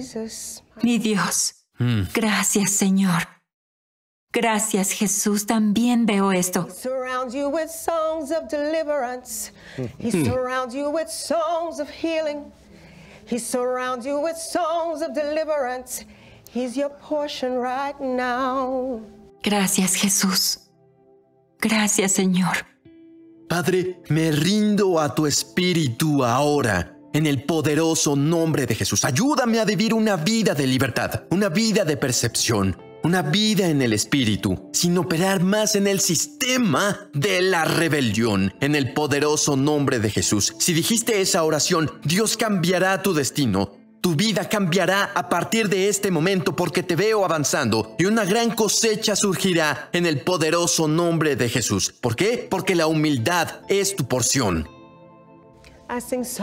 Mi Dios. Gracias, Señor. Gracias, Jesús. También veo esto. He surrounds you with songs of deliverance. He surrounds you with songs of healing. He surrounds you with songs of deliverance. He's your portion right now. Gracias, Jesús. Gracias, Señor. Padre, me rindo a tu espíritu ahora. En el poderoso nombre de Jesús, ayúdame a vivir una vida de libertad, una vida de percepción, una vida en el espíritu, sin operar más en el sistema de la rebelión. En el poderoso nombre de Jesús, si dijiste esa oración, Dios cambiará tu destino. Tu vida cambiará a partir de este momento porque te veo avanzando y una gran cosecha surgirá en el poderoso nombre de Jesús. ¿Por qué? Porque la humildad es tu porción. I sing